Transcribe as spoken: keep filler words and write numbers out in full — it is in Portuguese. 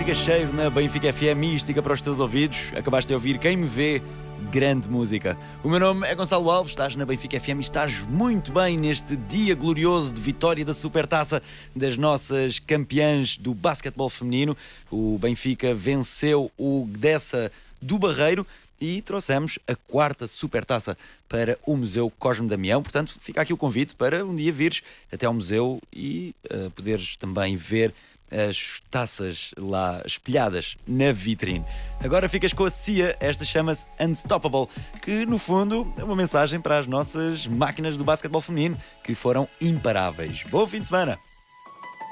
Rodrigo Cheiro na Benfica F M, mística para os teus ouvidos. Acabaste de ouvir Quem Me Vê, grande música. O meu nome é Gonçalo Alves, estás na Benfica F M e estás muito bem neste dia glorioso de vitória da Supertaça das nossas campeãs do basquetebol feminino. O Benfica venceu o Dessa do Barreiro e trouxemos a quarta Supertaça para o Museu Cosme Damião. Portanto, fica aqui o convite para um dia vires até ao museu e uh, poderes também ver as taças lá espelhadas na vitrine. Agora ficas com a Cia, esta chama-se Unstoppable, que no fundo é uma mensagem para as nossas máquinas do basquetebol feminino, que foram imparáveis. Bom fim de semana!